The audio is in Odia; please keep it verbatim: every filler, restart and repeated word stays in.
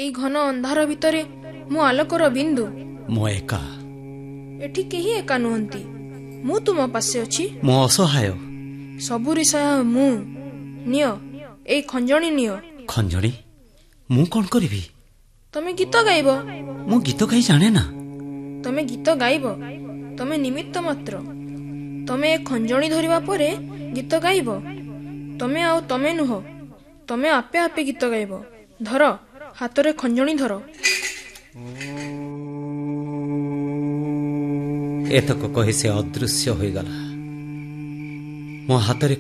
এই ঘন ଅନ୍ଧାର ଭିତରେ ମୁଁ ଆଲୋକର ବିନ୍ଦୁ। ମୁଁ ଏକା। ଏଠି କେହି ଏକା ନୁହନ୍ତି। ମୁଁ ତୁମ ପାଶେ ଅଛି। ମୁଁ ଅସହାୟ। ସବୁରି ସହାୟ ମୁଁ। ନିଅ ଏଇ ଖଞ୍ଜଣି ନିଅ। ଖଞ୍ଜଣି? ମୁଁ କଣ କରିବି? ତମେ ଗୀତ ଗାଇବ। ମୁଁ ଗୀତ ଗାଇ ଜାଣେ ନା। ତମେ ଗୀତ ଗାଇବ। ତମେ ନିମିତ୍ତ ମାତ୍ର। ତମେ ଏ ଖଞ୍ଜଣି ଧରିବା ପରେ ଗୀତ ଗାଇବ। ତମେ ଆଉ ତମେ ନୁହଁ। ତମେ ଆପେ ଆପେ ଗୀତ ଗାଇବ। ଧର ହାତରେ ଖଞ୍ଜଣି ଧର। ଏତକ କହି ସେ ଅଦୃଶ୍ୟ ହୋଇଗଲା। ମୋ ହାତରେ